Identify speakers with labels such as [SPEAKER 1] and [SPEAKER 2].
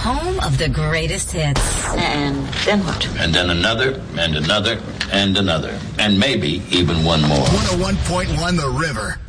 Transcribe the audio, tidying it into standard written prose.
[SPEAKER 1] home of the greatest hits.
[SPEAKER 2] And then what?
[SPEAKER 3] And then another, and another, and another. And maybe even one more.
[SPEAKER 4] 101.1 The River.